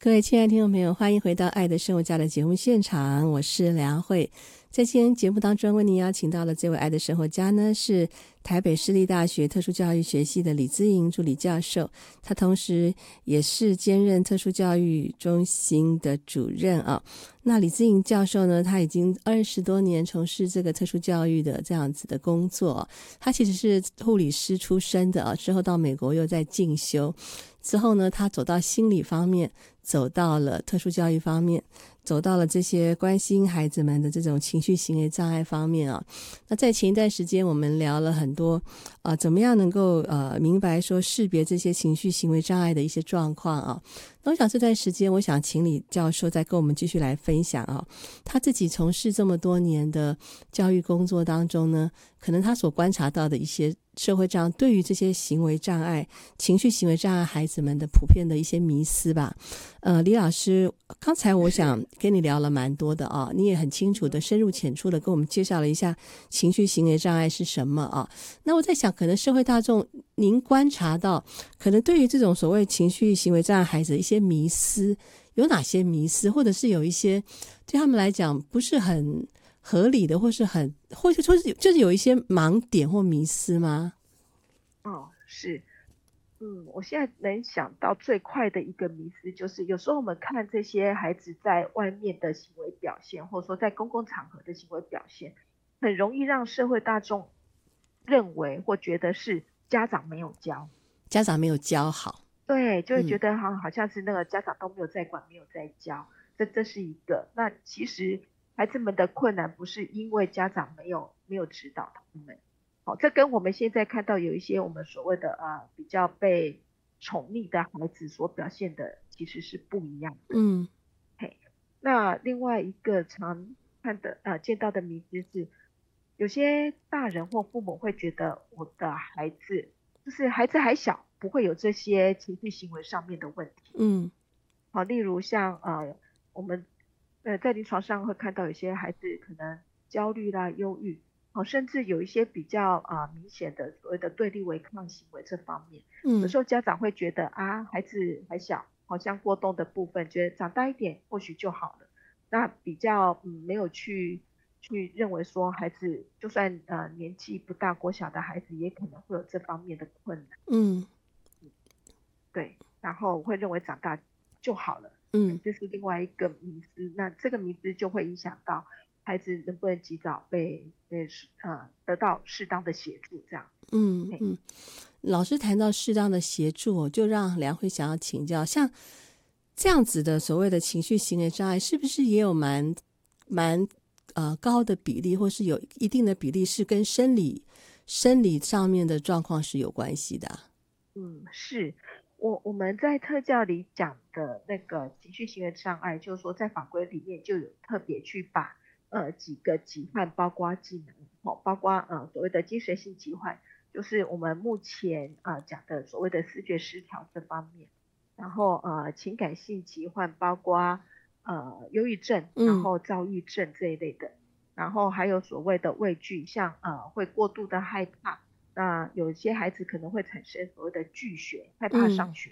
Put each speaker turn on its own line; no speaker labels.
各位亲爱的听众朋友，欢迎回到《爱的生活家》的节目现场，我是梁慧。在今天节目当中，为您邀请到了这位爱的生活家呢，是台北市立大学特殊教育学系的李姿莹助理教授，他同时也是兼任特殊教育中心的主任啊。那李姿莹教授呢，他已经20多年从事这个特殊教育的这样子的工作，他其实是护理师出身的啊，之后到美国又在进修，之后呢，他走到心理方面，走到了特殊教育方面，走到了这些关心孩子们的这种情绪行为障碍方面啊。那在前一段时间我们聊了很多怎么样能够明白说识别这些情绪行为障碍的一些状况啊。那我想这段时间我想请李教授再跟我们继续来分享啊，他自己从事这么多年的教育工作当中呢，可能他所观察到的一些社会上对于这些行为障碍、情绪行为障碍孩子们的普遍的一些迷思吧。李老师，刚才我想跟你聊了蛮多的啊，你也很清楚的、深入浅出的跟我们介绍了一下情绪行为障碍是什么啊。那我在想，可能社会大众您观察到，可能对于这种所谓情绪行为障碍孩子的一些迷思，有哪些迷思，或者是有一些对他们来讲不是很合理的，或是或者说就是有一些盲点或迷思吗？
是。我现在能想到最快的一个迷思，就是有时候我们看这些孩子在外面的行为表现，或者说在公共场合的行为表现，很容易让社会大众认为或觉得是家长没有教。
家长没有教好。
对，就会觉得好像是那个家长都没有在管，没有在教，这是一个。那其实孩子们的困难不是因为家长没有指导他们。这跟我们现在看到有一些我们所谓的比较被宠溺的孩子所表现的其实是不一样的。嘿，那另外一个常见到的迷思是，有些大人或父母会觉得我的孩子就是孩子还小，不会有这些情绪行为上面的问题。例如像我们在临床上会看到有些孩子可能焦虑啦、忧郁，甚至有一些比较明显的所谓的对立违抗行为这方面。有时候家长会觉得孩子还小，好像过动的部分，觉得长大一点或许就好了。那比较没有去认为说孩子就算年纪不大，国小的孩子也可能会有这方面的困难。对，然后会认为长大就好了。这是另外一个迷思。那这个迷思就会影响到孩子能不能及早得到适当的协助，这样。
老师谈到适当的协助，就让梁慧想要请教，像这样子的所谓的情绪行为障碍，是不是也有蛮高的比例，或是有一定的比例是跟生理上面的状况是有关系的？
是。我们在特教里讲的那个情绪行为障碍，就是说在法规里面就有特别去把几个疾患，包括技能，包括所谓的精神性疾患，就是我们目前讲的所谓的思觉失调这方面。然后情感性疾患包括忧郁症，然后躁郁症这一类的。然后还有所谓的畏惧，像会过度的害怕。那有些孩子可能会产生所谓的拒学，害怕上学。